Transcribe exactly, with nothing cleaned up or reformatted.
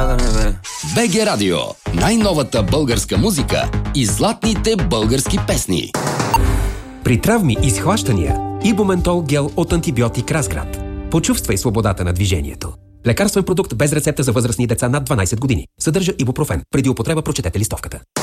радаме, бе. БГ Радио. Най-новата българска музика и златните български песни. При травми и схващания Ибументол гел от антибиотик Разград. Почувствай свободата на движението. Лекарствен продукт без рецепта за възрастни деца над дванайсет години. Съдържа ибупрофен. Преди употреба прочетете листовката.